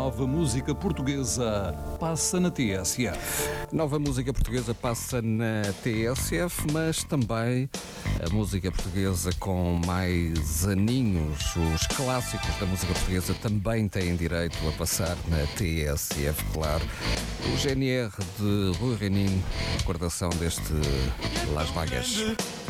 nova música portuguesa passa na TSF. Nova música portuguesa passa na TSF, mas também a música portuguesa com mais aninhos, os clássicos da música portuguesa também têm direito a passar na TSF, claro. O GNR de Rui Reininho, recordação deste Las Vagas.